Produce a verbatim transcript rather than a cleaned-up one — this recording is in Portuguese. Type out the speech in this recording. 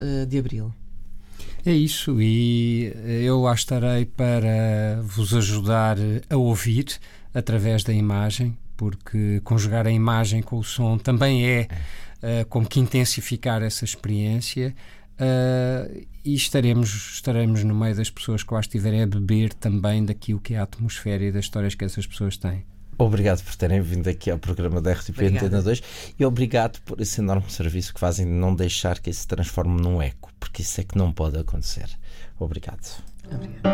uh, de Abril. É isso, e eu lá estarei para vos ajudar a ouvir através da imagem, porque conjugar a imagem com o som também é uh, como que intensificar essa experiência, uh, e estaremos, estaremos no meio das pessoas que lá estiverem a beber também daquilo que é a atmosfera e das histórias que essas pessoas têm. Obrigado por terem vindo aqui ao programa da R T P Antena dois e obrigado por esse enorme serviço que fazem de não deixar que isso se transforme num eco, porque isso é que não pode acontecer. Obrigado. Obrigado.